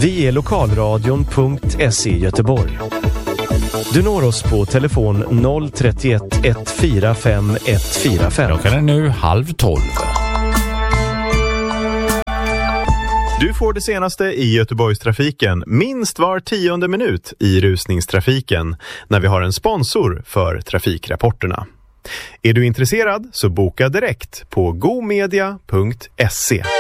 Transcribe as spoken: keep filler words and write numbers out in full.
Vi är lokalradion punkt se i Göteborg. Du når oss på telefon noll trettioett ett fyra fem ett fyra fem. Klockan är nu halv tolv. Du får det senaste i Göteborgstrafiken minst var tionde minut i rusningstrafiken när vi har en sponsor för trafikrapporterna. Är du intresserad så boka direkt på gomedia punkt se.